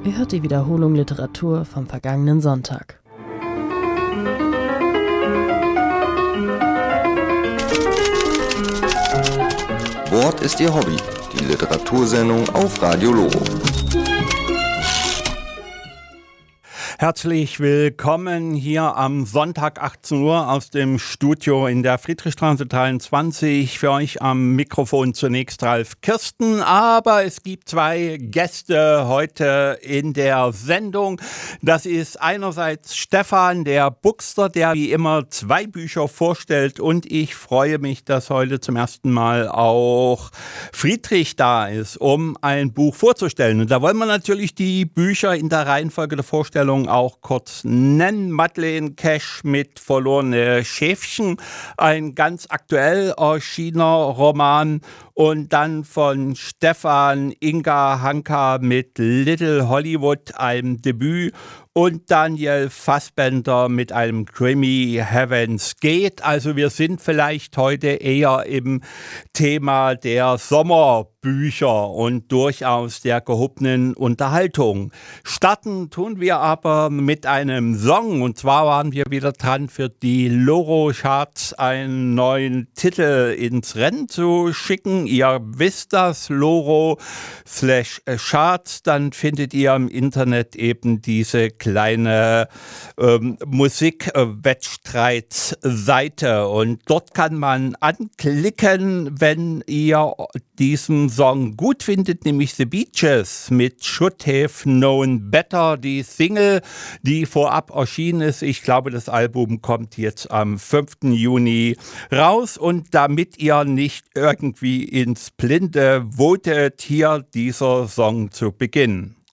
Ihr hört die Wiederholung Literatur vom vergangenen Sonntag. Wort ist Ihr Hobby, die Literatursendung auf Radio Loro. Herzlich willkommen hier am Sonntag 18 Uhr aus dem Studio in der Friedrichstraße 23. Für euch am Mikrofon zunächst Ralf Kirsten, aber es gibt zwei Gäste heute in der Sendung. Das ist einerseits Stefan, der Buxter, der wie immer zwei Bücher vorstellt, und ich freue mich, dass heute zum ersten Mal auch Friedrich da ist, um ein Buch vorzustellen. Und da wollen wir natürlich die Bücher in der Reihenfolge der Vorstellung auch kurz nennen. Madeleine Cash mit Verlorene Schäfchen, ein ganz aktuell erschienener Roman, und dann von Stefan Inga Hanka mit Little Hollywood, einem Debüt, und Daniel Fassbender mit einem Krimi, Heaven's Gate. Also wir sind vielleicht heute eher im Thema der Sommerbücher und durchaus der gehobenen Unterhaltung. Starten tun wir aber mit einem Song, und zwar waren wir wieder dran, für die Loro-Charts einen neuen Titel ins Rennen zu schicken. Ihr wisst das, Loro/Charts, dann findet ihr im Internet eben diese kleine Musik-Wettstreitsseite, und dort kann man anklicken, wenn ihr diesen Song gut findet, nämlich The Beaches mit Should Have Known Better, die Single, die vorab erschienen ist. Ich glaube, das Album kommt jetzt am 5. Juni raus, und damit ihr nicht irgendwie ins Blinde votet, hier dieser Song zu Beginn.